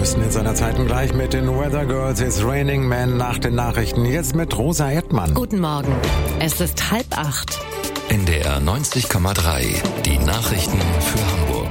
größten in seiner Zeiten gleich mit den Weather Girls. It's Raining Men nach den Nachrichten. Jetzt mit Rosa Erdmann. Guten Morgen. Es ist 7:30. NDR 90,3. Die Nachrichten für Hamburg.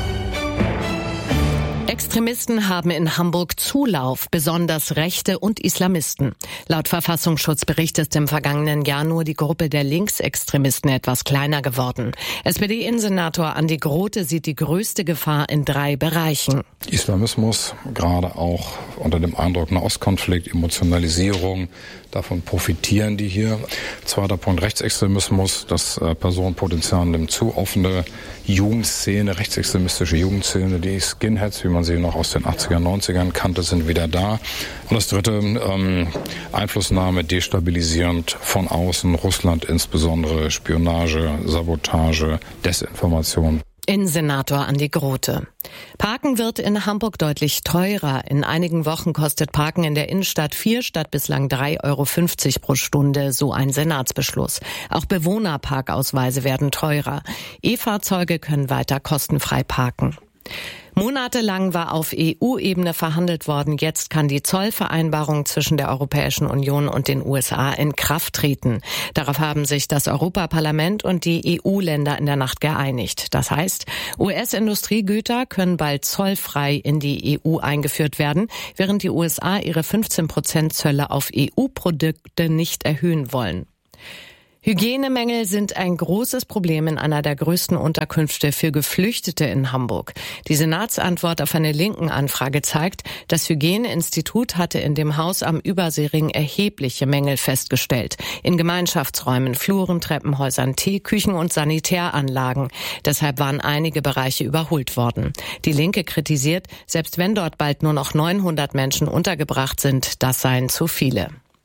Extremisten haben in Hamburg Zulauf, besonders Rechte und Islamisten. Laut Verfassungsschutz ist im vergangenen Jahr nur die Gruppe der Linksextremisten etwas kleiner geworden. SPD-Innensenator Andi Grote sieht die größte Gefahr in 3 Bereichen. Islamismus, gerade auch unter dem Eindruck Nahostkonflikt, Emotionalisierung, davon profitieren die hier. Zweiter Punkt, Rechtsextremismus, das Personenpotenzial nimmt zu, offene Jugendszene, rechtsextremistische Jugendszene, die Skinheads, wie man sie noch aus den 80er, 90ern kannte, sind wieder da. Und das dritte, Einflussnahme destabilisierend von außen, Russland insbesondere, Spionage, Sabotage, Desinformation. Innensenator Andi Grote. Parken wird in Hamburg deutlich teurer. In einigen Wochen kostet Parken in der Innenstadt 4 statt bislang 3,50 € pro Stunde, so ein Senatsbeschluss. Auch Bewohnerparkausweise werden teurer. E-Fahrzeuge können weiter kostenfrei parken. Monatelang war auf EU-Ebene verhandelt worden. Jetzt kann die Zollvereinbarung zwischen der Europäischen Union und den USA in Kraft treten. Darauf haben sich das Europaparlament und die EU-Länder in der Nacht geeinigt. Das heißt, US-Industriegüter können bald zollfrei in die EU eingeführt werden, während die USA ihre 15% Zölle auf EU-Produkte nicht erhöhen wollen. Hygienemängel sind ein großes Problem in einer der größten Unterkünfte für Geflüchtete in Hamburg. Die Senatsantwort auf eine Linken-Anfrage zeigt, das Hygieneinstitut hatte in dem Haus am Überseering erhebliche Mängel festgestellt. In Gemeinschaftsräumen, Fluren, Treppenhäusern, Teeküchen und Sanitäranlagen. Deshalb waren einige Bereiche überholt worden. Die Linke kritisiert, selbst wenn dort bald nur noch 900 Menschen untergebracht sind, das seien zu viele.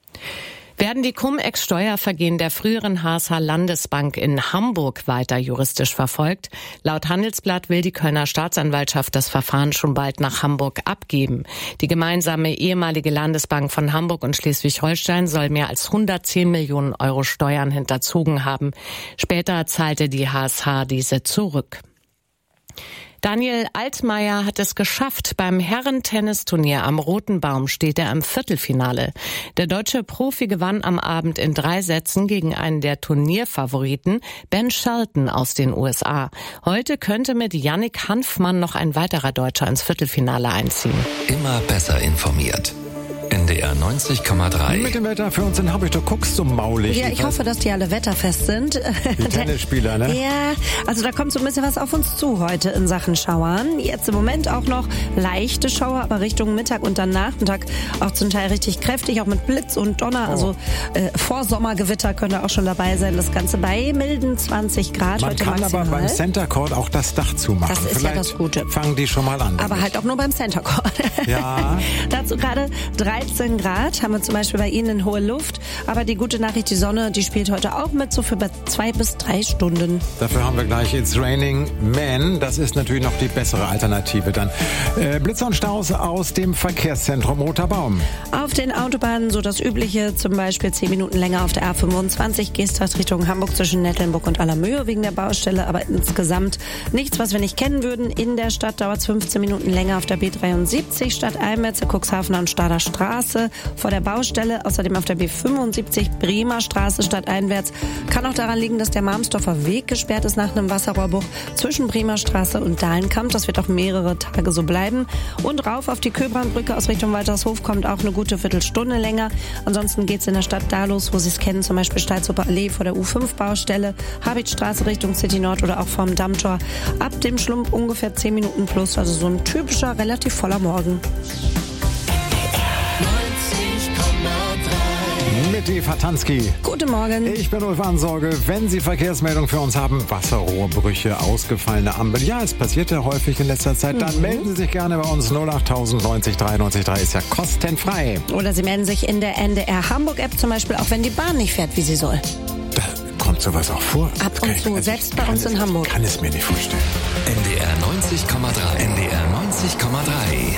Werden die Cum-Ex-Steuervergehen der früheren HSH Landesbank in Hamburg weiter juristisch verfolgt? Laut Handelsblatt will die Kölner Staatsanwaltschaft das Verfahren schon bald nach Hamburg abgeben. Die gemeinsame ehemalige Landesbank von Hamburg und Schleswig-Holstein soll mehr als 110 Millionen € Steuern hinterzogen haben. Später zahlte die HSH diese zurück. Daniel Altmaier hat es geschafft. Beim Herren-Tennisturnier am Roten Baum steht er im Viertelfinale. Der deutsche Profi gewann am Abend in 3 Sätzen gegen einen der Turnierfavoriten, Ben Shelton aus den USA. Heute könnte mit Yannick Hanfmann noch ein weiterer Deutscher ins Viertelfinale einziehen. Immer besser informiert. NDR 90,3. Mit dem Wetter für uns in Hamburg. Du guckst so maulig. Ja, ich hoffe, dass die alle wetterfest sind. Die Tennisspieler, ne? Ja, also da kommt so ein bisschen was auf uns zu heute in Sachen Schauern. Jetzt im Moment auch noch leichte Schauer, aber Richtung Mittag und dann Nachmittag auch zum Teil richtig kräftig, auch mit Blitz und Donner. Also Vorsommergewitter könnte auch schon dabei sein. Das Ganze bei milden 20 Grad Man heute kann maximal. Aber beim Center Court auch das Dach zumachen. Das ist Vielleicht ja das Gute. Fangen die schon mal an. Aber halt auch nur beim Center Court. Ja. Dazu gerade 13 Grad haben wir zum Beispiel bei Ihnen in hohe Luft. Aber die gute Nachricht, die Sonne, die spielt heute auch mit, so für 2 bis 3 Stunden. Dafür haben wir gleich It's Raining Men. Das ist natürlich noch die bessere Alternative dann. Blitzer und Staus aus dem Verkehrszentrum Roter Baum. Auf den Autobahnen so das Übliche, zum Beispiel 10 Minuten länger auf der A25, Geesthacht Richtung Hamburg zwischen Nettlenburg und Allermöhe wegen der Baustelle. Aber insgesamt nichts, was wir nicht kennen würden. In der Stadt dauert es 15 Minuten länger auf der B73 stadteinwärts, der Cuxhavener und Stader Straße vor der Baustelle. Außerdem auf der B75 Bremer Straße stadteinwärts. Kann auch daran liegen, dass der Marmsdorfer Weg gesperrt ist nach einem Wasserrohrbruch zwischen Bremer Straße und Dahlenkamp. Das wird auch mehrere Tage so bleiben. Und rauf auf die Köbrandbrücke aus Richtung Waltershof kommt auch eine gute Viertelstunde länger. Ansonsten geht's in der Stadt da los, wo Sie es kennen, zum Beispiel Stalzhofer Allee vor der U5-Baustelle, Habitstraße Richtung City Nord oder auch vorm Dammtor. Ab dem Schlump ungefähr 10 Minuten plus, also so ein typischer, relativ voller Morgen. Mit Eva Tansky. Guten Morgen. Ich bin Ulf Ansorge. Wenn Sie Verkehrsmeldung für uns haben, Wasserrohrbrüche, ausgefallene Ampel, ja, es passiert ja häufig in letzter Zeit, dann melden Sie sich gerne bei uns. 08000 90 3 93 3 ist ja kostenfrei. Oder Sie melden sich in der NDR Hamburg-App zum Beispiel, auch wenn die Bahn nicht fährt, wie sie soll. Da kommt sowas auch vor. Ab und zu, selbst bei uns in Hamburg. Ich kann es mir nicht vorstellen. NDR 90,3. NDR 90,3.